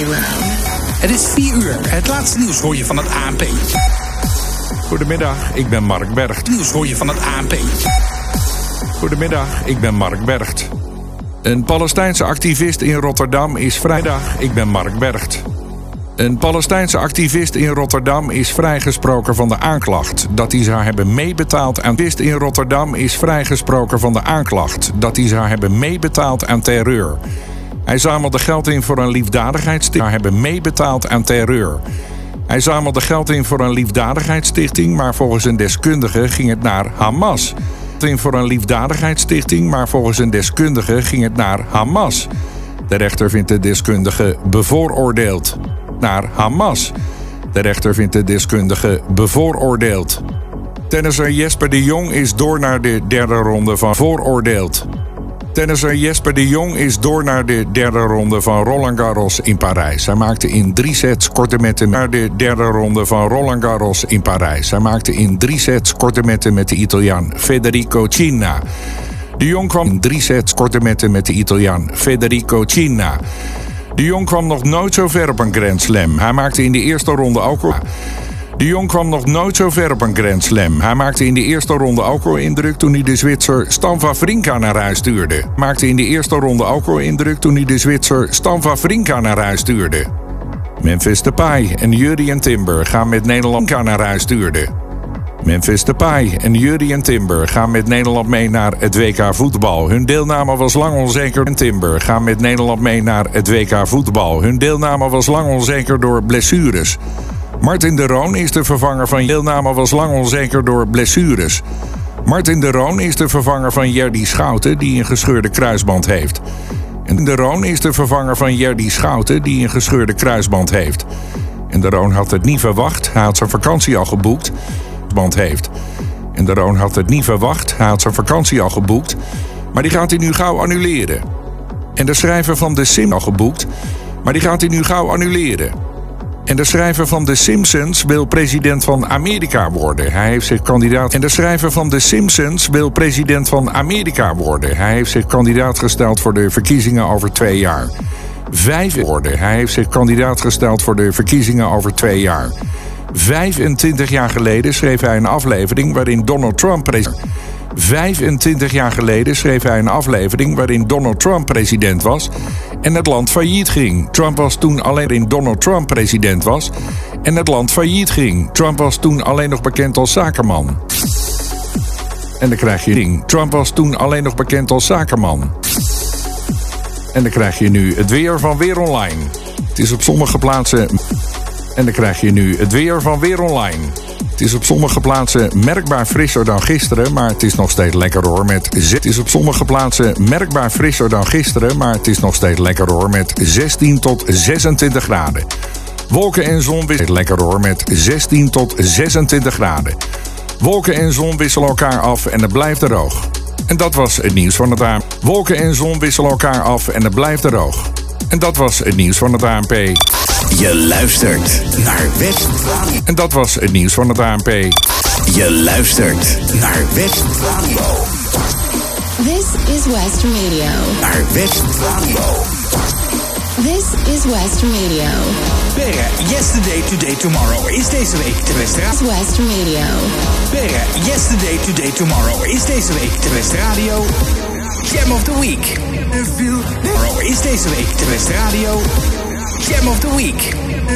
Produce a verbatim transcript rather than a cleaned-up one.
alone. Het is vier uur. Het laatste nieuws hoor je van het A N P. Goedemiddag, ik ben Mark Bergt. Nieuws hoor je van het A N P. Goedemiddag, ik ben Mark Bergt. Een Palestijnse activist in Rotterdam is vrijdag. Ik ben Mark Bergt. Een Palestijnse activist in Rotterdam is vrijgesproken van de aanklacht dat hij zou hebben meebetaald aan activist in Rotterdam is vrijgesproken van de aanklacht dat hij zou hebben meebetaald aan terreur. Hij zamelde geld in voor een liefdadigheidsstichting. Zou hebben meebetaald aan terreur. Hij zamelde geld in voor een liefdadigheidsstichting, maar volgens een deskundige ging het naar Hamas. In voor een liefdadigheidsstichting, maar volgens een deskundige ging het naar Hamas. De rechter vindt de deskundige bevooroordeeld. Naar Hamas. De rechter vindt de deskundige bevooroordeeld. Tennisser Jesper de Jong is door naar de derde ronde van vooroordeeld. Tennisser Jesper de Jong is door naar de derde ronde van Roland Garros in Parijs. Hij maakte in drie sets korte metten naar de derde ronde van Roland Garros in Parijs. Hij maakte in drie sets korte metten met de Italiaan Federico Cina. De Jong kwam in drie sets korte metten met de Italiaan Federico Cina. De Jong kwam nog nooit zo ver op een Grand Slam. Hij maakte in de eerste ronde ook al... De Jong kwam nog nooit zo ver op een Grand Slam. Hij maakte in de eerste ronde ook al indruk toen hij de Zwitser Stan Wawrinka naar huis stuurde. Maakte in de eerste ronde ook al indruk toen hij de Zwitser Stan Wawrinka naar huis stuurde. Memphis Depay en Jurrien Timber gaan met Nederland naar huis stuurde. Memphis Depay en Jurrien Timber gaan met Nederland mee naar het W K voetbal. Hun deelname was lang onzeker. En Timber gaan met Nederland mee naar het W K voetbal. Hun deelname was lang onzeker door blessures. Martin de Roon is de vervanger van deelname was lang onzeker door blessures. Martin de Roon is de vervanger van Jerdy Schouten die een gescheurde kruisband heeft. En de Roon is de vervanger van Jerdy Schouten die een gescheurde kruisband heeft. En de Roon had het niet verwacht, hij had zijn vakantie al geboekt. Band heeft. En de Roon had het niet verwacht, hij had zijn vakantie al geboekt. Maar die gaat hij nu gauw annuleren. En de schrijver van The Sim al geboekt, maar die gaat hij nu gauw annuleren. En de schrijver van The Simpsons wil president van Amerika worden. Hij heeft zich kandidaat. En de schrijver van The Simpsons wil president van Amerika worden. Hij heeft zich kandidaat gesteld voor de verkiezingen over twee jaar. Vijf worden. Hij heeft zich kandidaat gesteld voor de verkiezingen over twee jaar. vijfentwintig jaar geleden schreef hij een aflevering waarin Donald Trump president. vijfentwintig jaar geleden schreef hij een aflevering waarin Donald Trump president was en het land failliet ging. Trump was toen alleen in Donald Trump president was en het land failliet ging. Trump was toen alleen nog bekend als zakenman. En dan krijg je ding. Trump was toen alleen nog bekend als zakenman. En dan krijg je nu het weer van Weer Online. Het is op sommige plaatsen. En dan krijg je nu het weer van Weer Online. Het is op sommige plaatsen merkbaar frisser dan gisteren, maar het is nog steeds lekker hoor met z- Het is op sommige plaatsen merkbaar frisser dan gisteren, maar het is nog steeds lekker hoor met zestien tot zesentwintig graden. Wolken en zon wisselen lekker hoor met zestien tot zesentwintig graden. Wolken en zon wisselen elkaar af en het blijft droog. En dat was het nieuws van het A N P. Wolken en zon wisselen elkaar af en het blijft droog. En dat was het nieuws van het A N P. Je luistert naar West Radio. En dat was het nieuws van het A N P. Je luistert naar West Radio. This is West Radio. Naar West Radio. This is West Radio. Beren, Yesterday, Today, Tomorrow is deze week te West Radio. This is West Radio. Beren, Yesterday, Today, Tomorrow is deze week te West Radio. Jam of the Week. Tomorrow is deze week te West Radio. Jam of the Week.